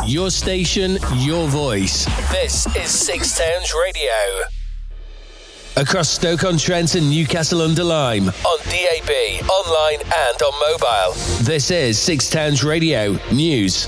Your station, your voice. This is Six Towns Radio. Across Stoke-on-Trent and Newcastle-under-Lyme, on DAB, online and on mobile. This is Six Towns Radio News.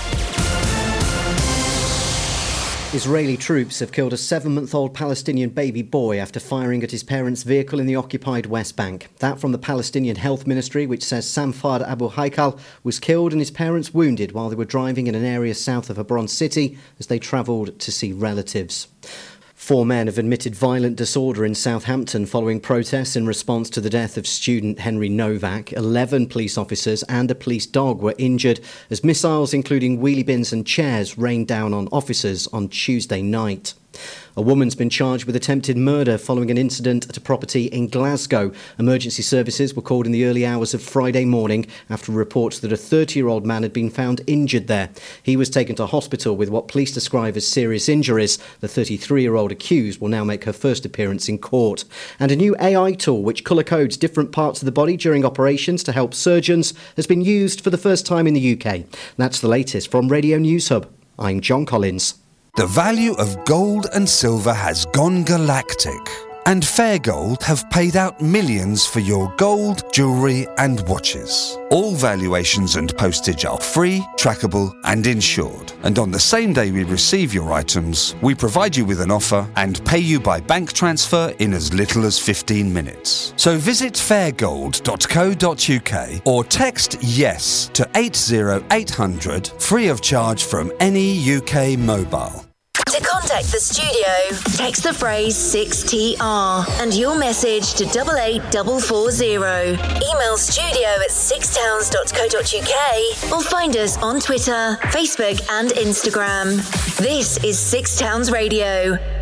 Israeli troops have killed a 7-month-old Palestinian baby boy after firing at his parents' vehicle in the occupied West Bank. That from the Palestinian Health Ministry, which says Samfar Abu Haikal was killed and his parents wounded while they were driving in an area south of Hebron city as they travelled to see relatives. 4 men have admitted violent disorder in Southampton following protests in response to the death of student Henry Novak. 11 police officers and a police dog were injured as missiles, including wheelie bins and chairs, rained down on officers on Tuesday night. A woman's been charged with attempted murder following an incident at a property in Glasgow. Emergency services were called in the early hours of Friday morning after reports that a 30-year-old man had been found injured there. He was taken to hospital with what police describe as serious injuries. The 33-year-old accused will now make her first appearance in court. And a new AI tool which colour codes different parts of the body during operations to help surgeons has been used for the first time in the UK. That's the latest from Radio News Hub. I'm John Collins. The value of gold and silver has gone galactic, and Fair Gold have paid out millions for your gold, jewellery and watches. All valuations and postage are free, trackable and insured. And on the same day we receive your items, we provide you with an offer and pay you by bank transfer in as little as 15 minutes. So visit fairgold.co.uk or text YES to 80800 free of charge from any UK mobile. To contact the studio, text the phrase 6TR and your message to 88440. Email studio@sixtowns.co.uk or find us on Twitter, Facebook and Instagram. This is Six Towns Radio.